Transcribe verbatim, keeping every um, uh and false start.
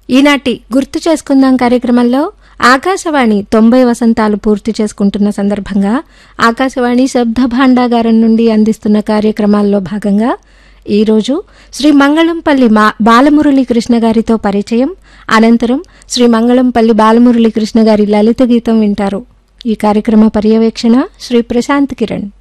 ఈనాటి గుర్తు చేసుకుందాం కార్యక్రమంలో ఆకాశవాణి తొంభై వసంతాలు పూర్తి చేసుకుంటున్న సందర్భంగా ఆకాశవాణి శబ్ద భాండాగారం నుండి అందిస్తున్న కార్యక్రమాల్లో భాగంగా ఈరోజు శ్రీ మంగళంపల్లి బాలమురళీ కృష్ణ గారితో పరిచయం, అనంతరం శ్రీ మంగళంపల్లి బాలమురళీ కృష్ణ గారి లలిత గీతం వింటారు. ఈ కార్యక్రమ పర్యవేక్షణ శ్రీ ప్రశాంత్ కిరణ్.